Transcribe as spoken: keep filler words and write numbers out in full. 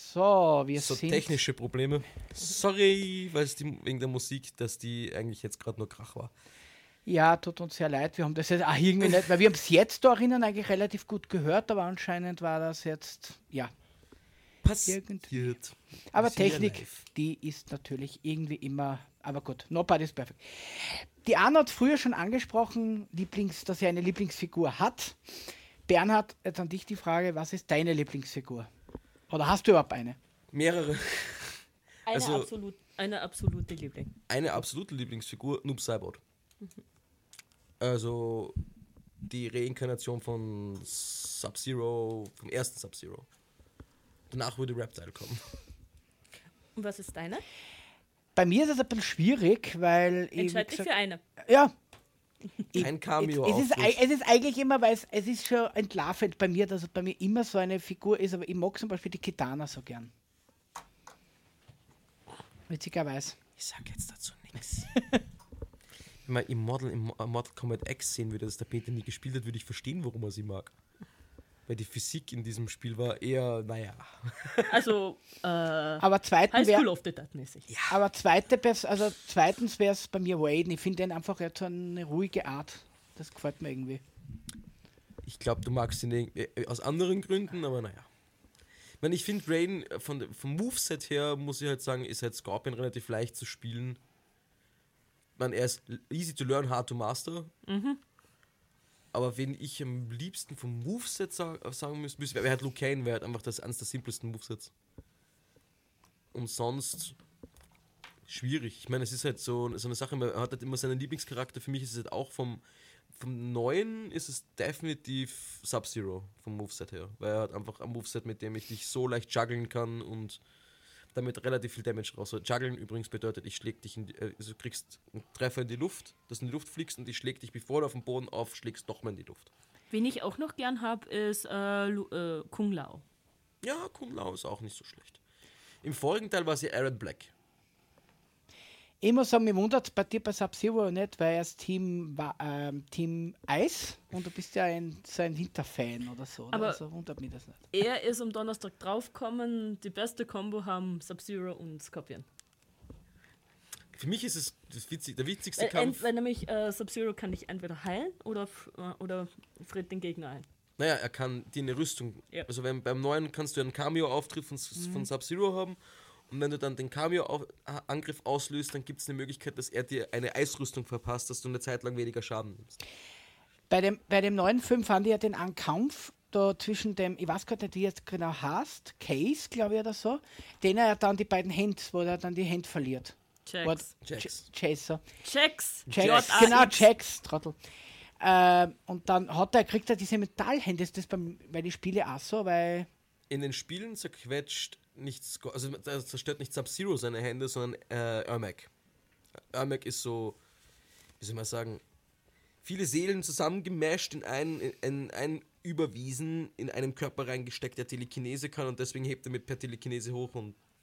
So, wir So sind... technische Probleme. Sorry, weil es die, wegen der Musik, dass die eigentlich jetzt gerade nur Krach war. Ja, tut uns sehr leid. Wir haben das jetzt auch irgendwie nicht, weil wir haben es jetzt da drinnen eigentlich relativ gut gehört, aber anscheinend war das jetzt, ja. Passiert. Aber Wir sind ja Technik, live. die ist natürlich irgendwie immer, aber gut, nobody's perfect. Die Anna hat früher schon angesprochen, Lieblings, dass er eine Lieblingsfigur hat. Bernhard, jetzt an dich die Frage, was ist deine Lieblingsfigur? Oder hast du überhaupt eine? Mehrere. Eine, Also- absolut, eine absolute Liebling. Eine absolute Lieblingsfigur, Noob Saibot. Also die Reinkarnation von Sub-Zero, vom ersten Sub-Zero. Danach würde Reptile kommen. Und was ist deine? Bei mir ist es ein bisschen schwierig, weil... ich, Entscheid wie dich gesagt, für eine. Ja. Ein Cameo Es, es, ist, Auftritt. ei- es ist eigentlich immer, weil es, es ist schon entlarvend bei mir, dass es bei mir immer so eine Figur ist, aber ich mag zum Beispiel die Kitana so gern. Witzigerweise. Ich sag jetzt dazu nichts. Wenn man im Model, im Mo- Mortal Kombat X sehen würde, dass der Peter nie gespielt hat, würde ich verstehen, warum er sie mag. Weil die Physik in diesem Spiel war eher, naja. Also, äh, Aber, zweiten High wär, School of the Dead mäßig. aber zweite Pers also zweitens wäre es bei mir Wayne. Ich finde den einfach, er hat so eine ruhige Art. Das gefällt mir irgendwie. Ich glaube, du magst ihn äh, aus anderen Gründen, aber naja. Ich meine, ich finde Rain äh, von, der- vom Moveset her, muss ich halt sagen, ist halt Scorpion relativ leicht zu spielen. Ich meine, er ist easy to learn, hard to master. Aber wenn ich am liebsten vom Moveset sag, sagen müsste, müsste wäre halt Liu Kang, wäre halt einfach das eines der simplesten Movesets. Und sonst schwierig. Ich meine, es ist halt so, so eine Sache, man hat halt immer seinen Lieblingscharakter. Für mich ist es halt auch vom, vom Neuen ist es definitiv Sub-Zero vom Moveset her. Weil er hat einfach ein Moveset, mit dem ich dich so leicht juggeln kann und damit relativ viel Damage raus. Also Juggeln übrigens bedeutet, ich schläg dich in die, äh, also du kriegst einen Treffer in die Luft, dass du in die Luft fliegst und ich schläg dich, bevor du auf den Boden aufschlägst, nochmal in die Luft. Wen ich auch noch gern habe, ist äh, Lu- äh, Kung Lao. Ja, Kung Lao ist auch nicht so schlecht. Im vorigen Teil war sie Aaron Black. Ich muss sagen, mir wundert es bei dir bei Sub-Zero nicht, weil er ist Team, Wa- ähm, Team Eis und du bist ja ein, so ein Hinterfan oder so. Oder? Aber- Also wundert mich das nicht. Er ist am Donnerstag draufgekommen, die beste Combo haben Sub-Zero und Scorpion. Für mich ist es das witzig, der witzigste Weil, Kampf. ent, weil nämlich äh, Sub-Zero kann dich entweder heilen oder, f- äh, oder fritt den Gegner ein. Naja, er kann dir eine Rüstung. Ja. Also wenn, beim neuen kannst du einen Cameo-Auftritt von, von Sub-Zero haben. Und wenn du dann den Cameo-Angriff auslöst, dann gibt es eine Möglichkeit, dass er dir eine Eisrüstung verpasst, dass du eine Zeit lang weniger Schaden nimmst. Bei dem, bei dem neuen Film fand ich ja den einen Kampf da zwischen dem, ich weiß gar nicht, wie jetzt genau heißt, Case, glaube ich, oder so, den er dann die beiden Hände, wo er dann die Hände verliert. What? Checks. Jax. Ch- Chaser. Checks. Jax. J A X. Genau, Jax, Trottel. Ähm, und dann hat er, kriegt er diese Metallhände, ist das beim, bei den Spiele auch so, weil In den Spielen zerquetscht nicht, Sco- also da zerstört nicht Sub-Zero seine Hände, sondern äh, Ermac. Ermac ist so, wie soll man sagen, viele Seelen zusammengemasht in einen, in, in einen überwiesen, in einem Körper reingesteckt, der Telekinese kann und deswegen hebt er mit per Telekinese hoch und